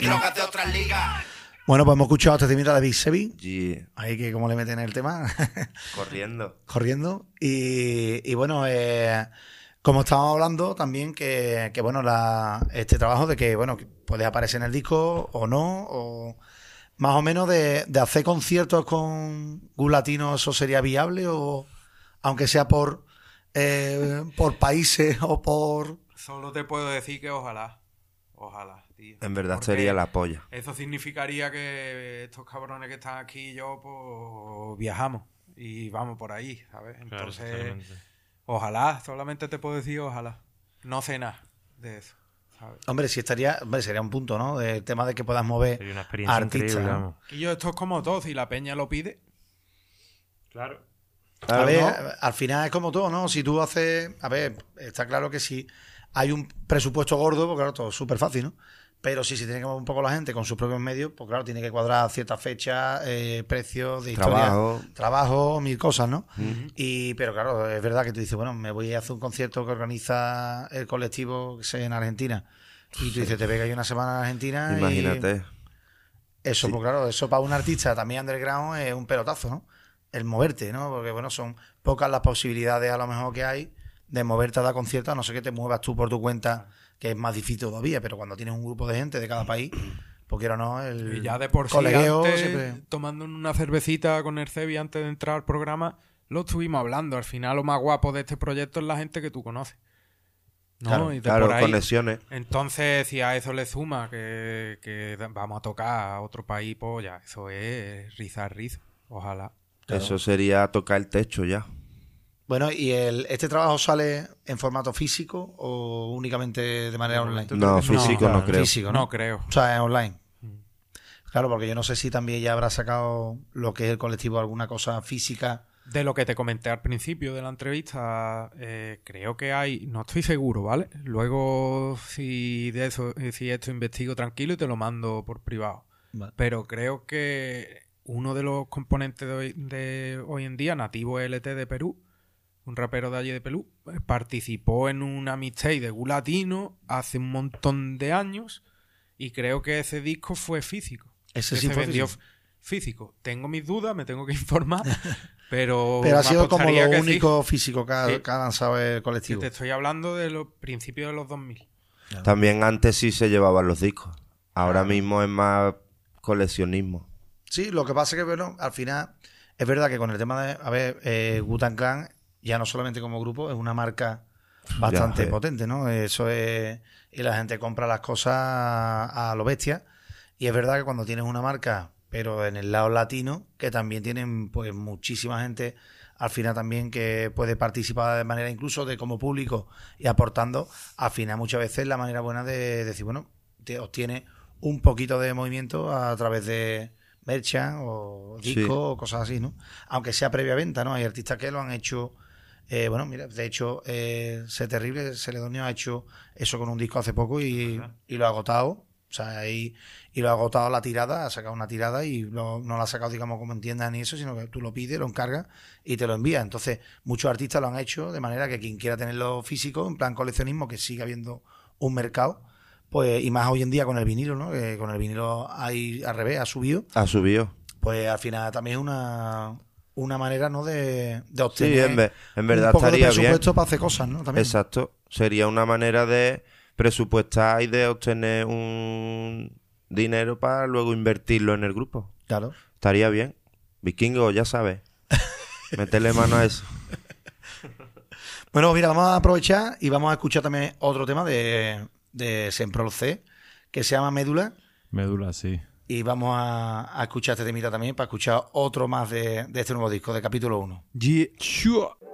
drogas de otras ligas. Bueno, pues hemos escuchado este temita de Big Sevi. Yeah. Ahí que cómo le meten el tema. Corriendo. Y bueno, como estábamos hablando también que bueno, este trabajo de que, bueno, que puede aparecer en el disco o no, o más o menos de hacer conciertos con Gus Latino, ¿eso sería viable? O aunque sea por países o por... Solo te puedo decir que ojalá, tío. En verdad Porque sería la polla. eso significaría que estos cabrones que están aquí y yo, pues viajamos y vamos por ahí, ¿sabes? Entonces, ojalá, solamente te puedo decir ojalá. No sé nada de eso, ¿sabes? Hombre, sería un punto, ¿no? El tema de que puedas mover Sería una experiencia artistas, increíble, ¿no? vamos. Y yo, esto es como todo, si la peña lo pide. Claro. A ver, ¿no? al final es como todo, ¿no? Si tú haces... A ver, está claro que si hay un presupuesto gordo, pues claro, todo es súper fácil, ¿no? Pero si se tiene que mover un poco la gente con sus propios medios, pues claro, tiene que cuadrar ciertas fechas, precios de historia, trabajo, mil cosas, ¿no? Pero claro, es verdad que tú dices, bueno, me voy a hacer un concierto que organiza el colectivo que sé, en Argentina. Y tú dices, te pega ahí una semana en Argentina. Imagínate. Eso, Sí. pues claro, eso para un artista también underground es un pelotazo, ¿no? El moverte, ¿no? Porque bueno, son pocas las posibilidades a lo mejor que hay de moverte a dar conciertos, a no ser que te muevas tú por tu cuenta, que es más difícil todavía, pero cuando tienes un grupo de gente de cada país, porque quiero no, el Y ya de por sí, colegueo antes, siempre... tomando una cervecita con el Cebi antes de entrar al programa, lo estuvimos hablando. Al final, lo más guapo de este proyecto es la gente que tú conoces, ¿no? Claro, Y de Claro, por ahí. conexiones. Entonces, si a eso le suma que vamos a tocar a otro país, pues ya, eso es rizar rizo. Ojalá. Claro. Eso sería tocar el techo ya. Bueno, ¿y este trabajo sale en formato físico o únicamente de manera online? No, físico no creo. Físico, ¿no? No creo. O sea, es online. Claro, porque yo no sé si también ya habrá sacado lo que es el colectivo alguna cosa física. De lo que te comenté al principio de la entrevista, creo que hay, no estoy seguro, ¿vale? Luego, si esto investigo tranquilo y te lo mando por privado. Vale. Pero creo que uno de los componentes de hoy en día, Nativo LT de Perú, un rapero de allí de Perú, participó en una mixtape de Gus Latino hace un montón de años y creo que ese disco fue físico. Ese Que sí se fue vendió físico. físico. Tengo mis dudas, me tengo que informar, pero Pero ha me sido como apostaría lo que único físico que Sí. ha lanzado el sí. colectivo. Te estoy hablando de los principios de los 2000. También antes sí se llevaban los discos. Ahora mismo es más coleccionismo. Sí, lo que pasa es que, bueno, al final es verdad que con el tema de, a ver, Wu-Tang Clan, ya no solamente como grupo, es una marca bastante Ya, potente, ¿no? Eso es... Y la gente compra las cosas a lo bestia. Y es verdad que cuando tienes una marca, pero en el lado latino, que también tienen pues muchísima gente al final también que puede participar de manera incluso de como público y aportando, al final muchas veces la manera buena de decir, bueno, te obtiene un poquito de movimiento a través de merchan o discos Sí. o cosas así, ¿no? Aunque sea previa venta, ¿no? Hay artistas que lo han hecho... bueno, mira, de hecho, Sé Terrible, Celedonio ha hecho eso con un disco hace poco y lo ha agotado. O sea, y lo ha agotado la tirada, ha sacado una tirada y no la ha sacado, digamos, como en tiendas ni eso, sino que tú lo pides, lo encargas y te lo envías. Entonces, muchos artistas lo han hecho de manera que quien quiera tenerlo físico, en plan coleccionismo, que siga habiendo un mercado, pues, y más hoy en día con el vinilo, ¿no? Que con el vinilo hay al revés, ha subido, Ha subido. pues al final también es una manera, ¿no? De Sí, obtener en verdad un poco de estaría bien. presupuesto para hacer cosas, ¿no? También. Exacto. Sería una manera de presupuestar y de obtener un dinero para luego invertirlo en el grupo. Claro. Estaría bien. Vikingo, ya sabes. Meterle mano a eso. Bueno, mira, vamos a aprovechar y vamos a escuchar también otro tema de Semprol C, que se llama Médula, Médula, sí. y vamos a escuchar este temita también para escuchar otro más de este nuevo disco, de capítulo 1. Yeah, sure.